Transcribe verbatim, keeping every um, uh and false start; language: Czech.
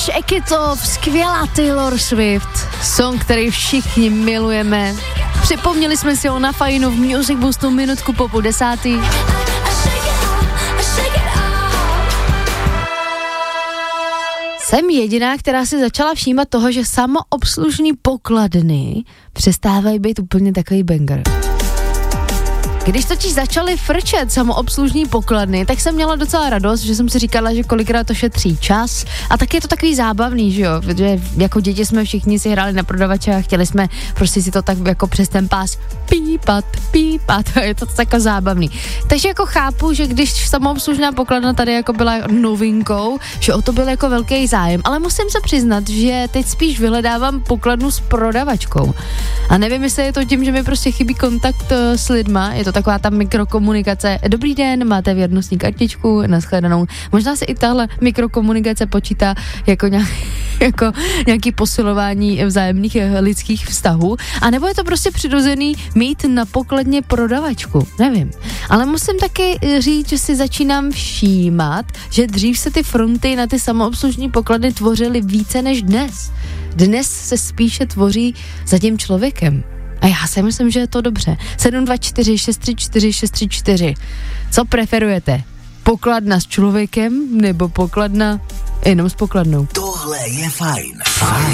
Shake It Off, skvělá Taylor Swift, song, který všichni milujeme. Připomněli jsme si ho na Fajnu v Music Boostu minutku po půl desátý. Jsem jediná, která si začala všímat toho, že samoobslužní pokladny přestávají být úplně takový banger. Když totiž začaly frčet samoobslužní pokladny, tak jsem měla docela radost, že jsem si říkala, že kolikrát to šetří čas a tak je to takový zábavný, že jo, protože jako děti jsme všichni si hráli na prodavače a chtěli jsme prostě si to tak jako přes ten pás pípat, pípat, je to tak jako zábavný. Takže jako chápu, že když samoobslužná pokladna tady jako byla novinkou, že o to byl jako velký zájem, ale musím se přiznat, že teď spíš vyhledávám pokladnu s prodavačkou. A nevím, jestli je to tím, že mi prostě chybí kontakt s lidma, je to taková ta mikrokomunikace. Dobrý den, máte věrnostní kartičku, nashledanou. Možná se i tahle mikrokomunikace počítá jako, nějak, jako nějaký posilování vzájemných lidských vztahů. A nebo je to prostě přirozený mít na pokladně prodavačku. Nevím. Ale musím taky říct, že si začínám všímat, že dřív se ty fronty na ty samoobslužní pokladny tvořily více než dnes. Dnes se spíše tvoří za tím člověkem. A já si myslím, že je to dobře. sedm dva čtyři šest tři čtyři šest tři čtyři. Co preferujete? Pokladna s člověkem nebo pokladna jenom s pokladnou? Tohle je fajn. Fajn